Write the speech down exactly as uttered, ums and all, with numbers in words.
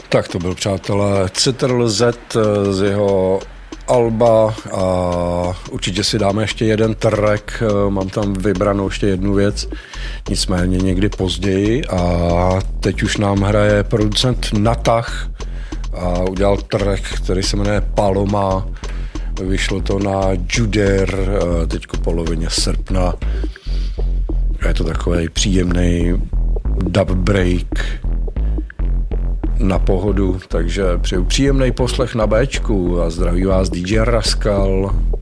Tak to byl, přátelé, Ctrl Z z jeho alba a určitě si dáme ještě jeden track, mám tam vybranou ještě jednu věc, nicméně někdy později a teď už nám hraje producent Natah a udělal track, který se jmenuje Paloma, vyšlo to na Juder teďko polovině srpna. Je to takový příjemný dub break na pohodu, takže přeju příjemný poslech na Bčku a zdraví vás dý džej Rascal.